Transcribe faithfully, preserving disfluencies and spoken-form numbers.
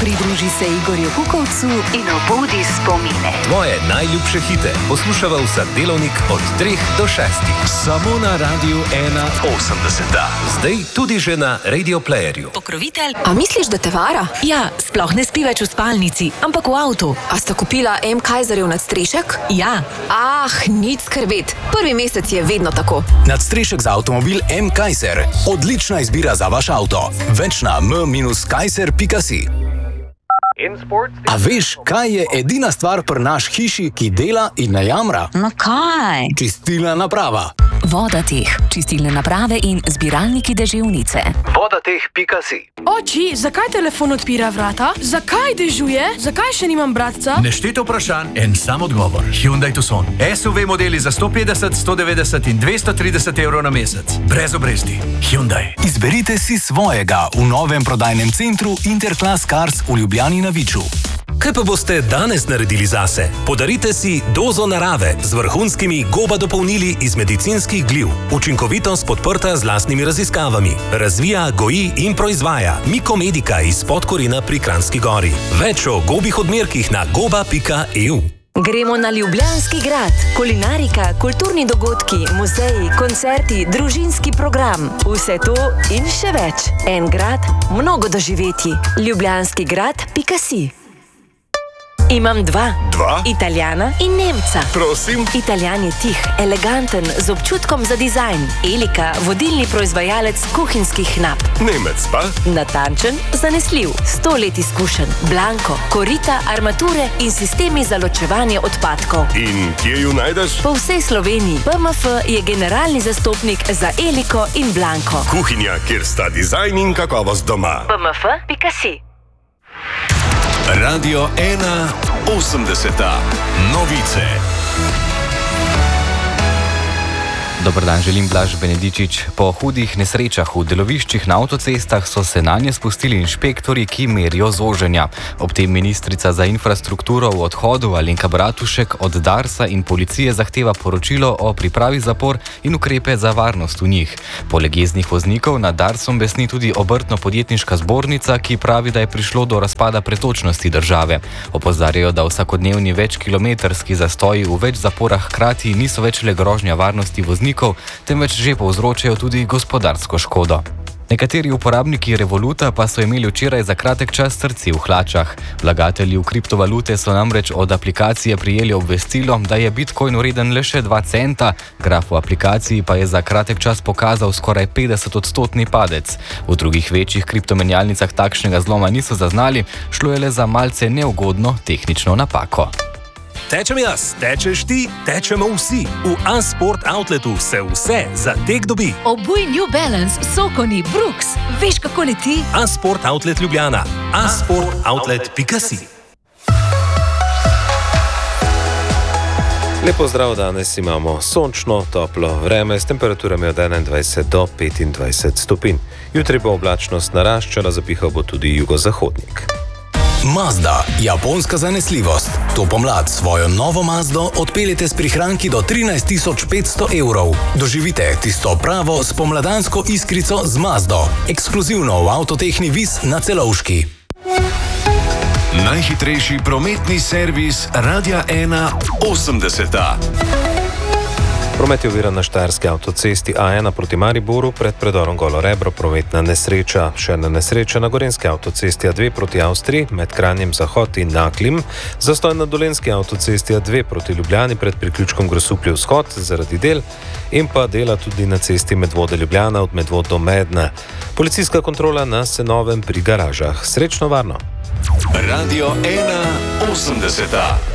Pridruži se Igorju Kukovcu in obudi spomine. Tvoje najljubše hite poslušava vsak delovnik od treh do šestih. Samo na Radiu ena osemdeset. Zdaj tudi že na Radio Playerju. Pokrovitelj. A misliš, da te vara? Ja, sploh ne spi več v spalnici, ampak v avtu. A sta kupila M. Kaiserjev nadstrešek? Ja. Ah, nič skrbet. Prvi mesec je vedno tako. Nadstrešek za avtomobil M. Kaiser. Odlična izbira za vaš avto. Več na m dash kaiser pika si. A veš, kaj je edina stvar pri naš hiši, ki dela in ne jamra? No kaj? Čistilna naprava. Vodateh, čistilne naprave in zbiralniki deževnice. vodateh pika si. Oči, zakaj telefon odpira vrata? Zakaj dežuje? Zakaj še nimam bratca? Nešteto vprašanj, en sam odgovor. Hyundai Tucson. S U V modeli za sto petdeset, sto devetdeset in dvesto trideset evrov na mesec. Brez obresti. Hyundai. Izberite si svojega v novem prodajnem centru Interclass Cars v Ljubljani na Viču. Kaj pa boste danes naredili zase? Podarite si dozo narave z vrhunskimi goba dopolnili iz medicinskih gliv. Učinkovitost podprta z lastnimi raziskavami. Razvija, goji in proizvaja Mikomedika iz Podkorina pri Kranjski Gori. Več o gobih odmerkih na goba pika e u. Gremo na Ljubljanski grad. Kulinarika, kulturni dogodki, muzeji, koncerti, družinski program. Vse to in še več. En grad, mnogo doživetij. ljubljanski grad pika si. Imam dva. Dva? Italijana in Nemca. Prosim? Italijan je tih, eleganten, z občutkom za dizajn. Elika, vodilni proizvajalec kuhinjskih knap. Nemec pa? Natančen, zanesljiv, sto let izkušen. Blanko, korita, armature in sistemi za ločevanje odpadkov. In kje ju najdeš? Po vsej Sloveniji. B M F je generalni zastopnik za Eliko in Blanko. Kuhinja, kjer sta dizajn in kakovost doma. B M F pika si. Radio ena osemdeset. Novice. Dober dan, želim Blaž Benedičič. Po hudih nesrečah v deloviščih na avtocestah so se nanje spustili inšpektori, ki merijo zoženja. Ob tem ministrica za infrastrukturo v odhodu Alenka Bratušek od Darsa in policije zahteva poročilo o pripravi zapor in ukrepe za varnost v njih. Poleg jeznih voznikov nad Darsom besni tudi obrtno-podjetniška zbornica, ki pravi, da je prišlo do razpada pretočnosti države. Opozarjajo, da vsakodnevni večkilometrski zastoji v več zaporah hkrati niso več le grožnja varnosti voznikov, temveč že povzročajo tudi gospodarsko škodo. Nekateri uporabniki Revoluta pa so imeli včeraj za kratek čas srce v hlačah. Vlagatelji v kriptovalute so namreč od aplikacije prijeli obvestilo, da je Bitcoin vreden le še dva centa, graf v aplikaciji pa je za kratek čas pokazal skoraj petdeset odstotni padec. V drugih večjih kriptomenjalnicah takšnega zloma niso zaznali, šlo je le za malce neugodno tehnično napako. Tečem jaz, tečeš ti, tečemo vsi. V Unsport Outletu se vse za tek dobi. Obuj New Balance, Sokoni, Brooks. Veš, kako leti? Unsport Outlet Ljubljana. unsport outlet pika si. Lepo zdrav, danes imamo sončno, toplo vreme s temperaturami od enaindvajset do petindvajset stopinj. Jutri bo oblačnost naraščala, zapihal bo tudi jugozahodnik. Mazda, japonska zanesljivost. To pomlad svojo novo Mazdo odpeljete s prihranki do trinajst tisoč petsto evrov. Doživite tisto pravo spomladansko iskrico z Mazdo. Ekskluzivno v Avtotehni Vis na Celovški. Najhitrejši prometni servis Radia ena osemdeset. Promet je oviran na štajerski avtocesti A ena proti Mariboru, pred predorom Golo Rebro prometna nesreča. Še ena nesreča na gorenjski avtocesti A dve proti Avstriji, med Kranjem Zahod in Naklim. Zastoj na dolenjski avtocesti A dve proti Ljubljani pred priključkom Grosuplje vzhod zaradi del in pa dela tudi na cesti Medvode Ljubljana od Medvod do Medne. Policijska kontrola na Senovem pri garažah. Srečno varno! Radio ena osemdeset.